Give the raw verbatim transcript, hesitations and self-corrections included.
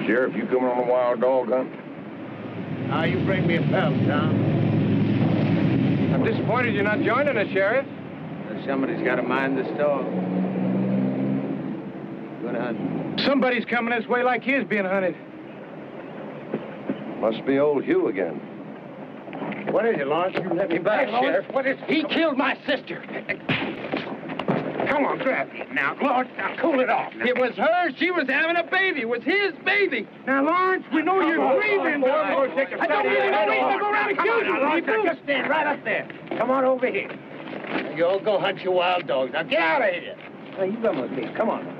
Sheriff, you coming on a wild dog hunt? Now you bring me a pelt, Tom. I'm disappointed you're not joining us, Sheriff. Somebody's got to mind this dog. Good hunt. Somebody's coming this way like he is being hunted. Must be old Hugh again. What is it, Lawrence? You let me back, Hey, Sheriff. What is... He killed my sister. Come on, grab it. Now, Lawrence, now cool it off. Now. It was her. She was having a baby. It was his baby. Now, Lawrence, we know you're grieving. Boy, I'm going to take a I don't need any reason to go around and Come kill on, you, now, Lawrence, people. now, just stand right up there. Come on over here. You all go hunt your wild dogs. Now, get out of here. Now, you come with me. Come on.